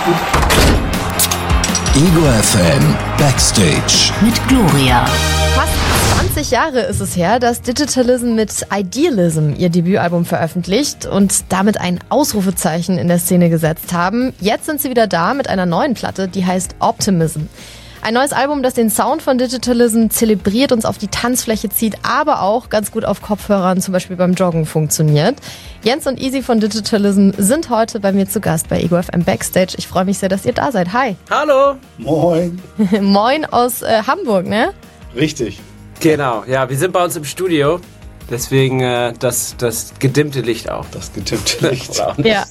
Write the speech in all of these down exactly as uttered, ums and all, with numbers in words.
Ego F M Backstage mit Gloria. Fast zwanzig Jahre ist es her, dass Digitalism mit Idealism ihr Debütalbum veröffentlicht und damit ein Ausrufezeichen in der Szene gesetzt haben. Jetzt sind sie wieder da mit einer neuen Platte, die heißt Optimism. Ein neues Album, das den Sound von Digitalism zelebriert, uns auf die Tanzfläche zieht, aber auch ganz gut auf Kopfhörern, zum Beispiel beim Joggen, funktioniert. Jens und Easy von Digitalism sind heute bei mir zu Gast bei Ego F M Backstage. Ich freue mich sehr, dass ihr da seid. Hi. Hallo. Moin. Moin aus äh, Hamburg, ne? Richtig. Genau, ja, wir sind bei uns im Studio. Deswegen äh, das, das gedimmte Licht auch. Das gedimmte Licht. Ja.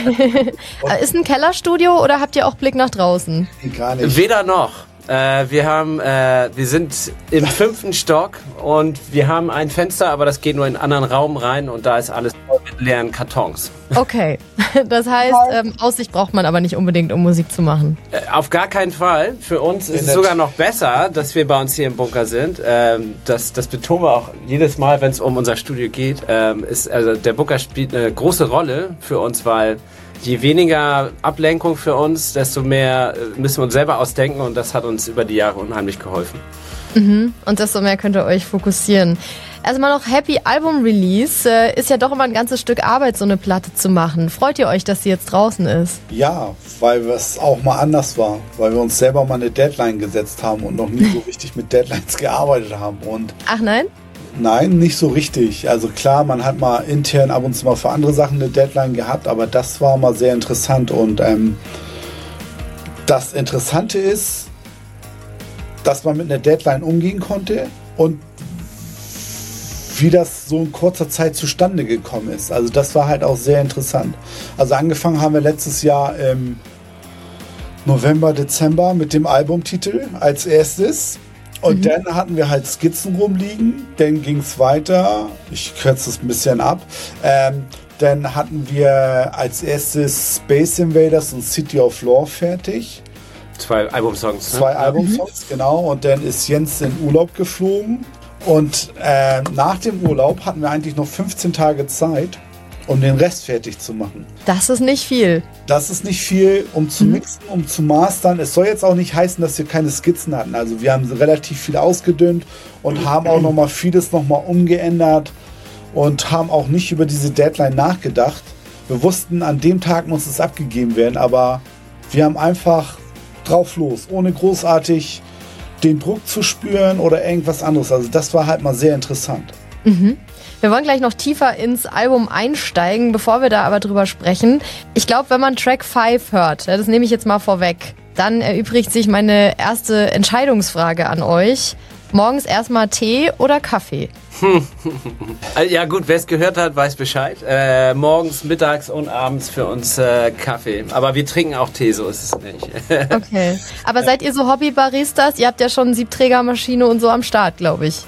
Ist ein Kellerstudio oder habt ihr auch Blick nach draußen? Gar nicht. Weder noch. Äh, wir haben, äh, wir sind im fünften Stock und wir haben ein Fenster, aber das geht nur in einen anderen Raum rein und da ist alles voll mit leeren Kartons. Okay, das heißt, ähm, Aussicht braucht man aber nicht unbedingt, um Musik zu machen. Äh, auf gar keinen Fall. Für uns ist es sogar noch besser, dass wir bei uns hier im Bunker sind. Ähm, das, das betonen wir auch jedes Mal, wenn es um unser Studio geht. Ähm, ist, also der Bunker spielt eine große Rolle für uns, weil je weniger Ablenkung für uns, desto mehr müssen wir uns selber ausdenken und das hat uns über die Jahre unheimlich geholfen. Mhm. Und desto mehr könnt ihr euch fokussieren. Erstmal noch Happy Album Release. Äh, ist ja doch immer ein ganzes Stück Arbeit, so eine Platte zu machen. Freut ihr euch, dass sie jetzt draußen ist? Ja, weil es auch mal anders war. Weil wir uns selber mal eine Deadline gesetzt haben und noch nie so richtig mit Deadlines gearbeitet haben. Und Ach nein? Nein, nicht so richtig. Also klar, man hat mal intern ab und zu mal für andere Sachen eine Deadline gehabt, aber das war mal sehr interessant. Und ähm, das Interessante ist, dass man mit einer Deadline umgehen konnte und wie das so in kurzer Zeit zustande gekommen ist. Also das war halt auch sehr interessant. Also angefangen haben wir letztes Jahr im November, Dezember mit dem Albumtitel als erstes. Und mhm. dann hatten wir halt Skizzen rumliegen, dann ging es weiter, ich kürze es ein bisschen ab, ähm, dann hatten wir als erstes Space Invaders und City of Lore fertig. Zwei Albumsongs. Ne? Zwei Albumsongs, mhm. genau, und dann ist Jens in Urlaub geflogen und äh, nach dem Urlaub hatten wir eigentlich noch fünfzehn Tage Zeit, um den Rest fertig zu machen. Das ist nicht viel. Das ist nicht viel, um zu mixen, um zu mastern. Es soll jetzt auch nicht heißen, dass wir keine Skizzen hatten. Also wir haben relativ viel ausgedünnt und haben auch noch mal vieles noch mal umgeändert und haben auch nicht über diese Deadline nachgedacht. Wir wussten, an dem Tag muss es abgegeben werden, aber wir haben einfach drauf los, ohne großartig den Druck zu spüren oder irgendwas anderes. Also das war halt mal sehr interessant. Mhm. Wir wollen gleich noch tiefer ins Album einsteigen, bevor wir da aber drüber sprechen. Ich glaube, wenn man Track fünf hört, das nehme ich jetzt mal vorweg, dann erübrigt sich meine erste Entscheidungsfrage an euch. Morgens erstmal Tee oder Kaffee? Hm. Ja gut, wer es gehört hat, weiß Bescheid. Äh, morgens, mittags und abends für uns äh, Kaffee. Aber wir trinken auch Tee, so ist es nicht. Okay. Aber seid ihr so Hobby-Baristas? Ihr habt ja schon Siebträgermaschine und so am Start, glaube ich.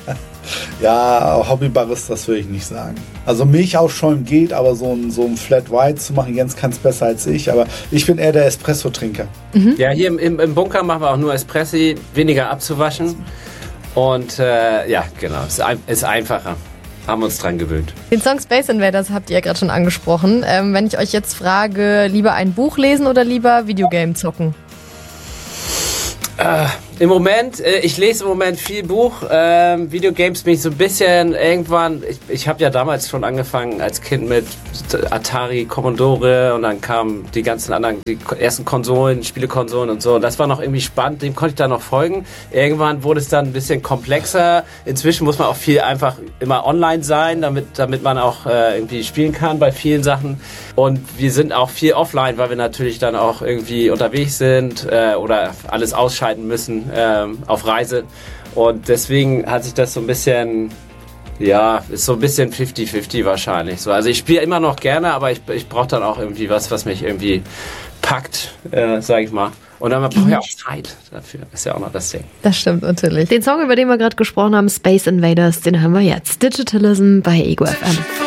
Ja, Hobbybaristas würde ich nicht sagen. Also Milchausschäumen geht, aber so ein, so ein Flat White zu machen, Jens kann es besser als ich, aber ich bin eher der Espresso-Trinker. Mhm. Ja, hier im, im Bunker machen wir auch nur Espressi, weniger abzuwaschen. Und äh, ja, genau, es ist, ist einfacher. Haben uns dran gewöhnt. Den Song Space Invaders habt ihr ja gerade schon angesprochen. Ähm, wenn ich euch jetzt frage, lieber ein Buch lesen oder lieber Videogame zocken? Äh, Im Moment, äh, ich lese im Moment viel Buch. Ähm, Videogames bin ich so ein bisschen irgendwann. Ich, ich habe ja damals schon angefangen als Kind mit Atari, Commodore und dann kamen die ganzen anderen, die ersten Konsolen, Spielekonsolen und so. Und das war noch irgendwie spannend, dem konnte ich da noch folgen. Irgendwann wurde es dann ein bisschen komplexer. Inzwischen muss man auch viel einfach immer online sein, damit, damit man auch äh, irgendwie spielen kann bei vielen Sachen. Und wir sind auch viel offline, weil wir natürlich dann auch irgendwie unterwegs sind äh, oder alles ausschalten müssen äh, auf Reise. Und deswegen hat sich das so ein bisschen, ja, ist so ein bisschen fifty fifty wahrscheinlich. So, also ich spiele immer noch gerne, aber ich, ich brauche dann auch irgendwie was, was mich irgendwie packt, äh, sag ich mal. Und dann braucht ja auch Zeit dafür. Ist ja auch noch das Ding. Das stimmt natürlich. Den Song, über den wir gerade gesprochen haben, Space Invaders, den haben wir jetzt. Digitalism bei Ego F M.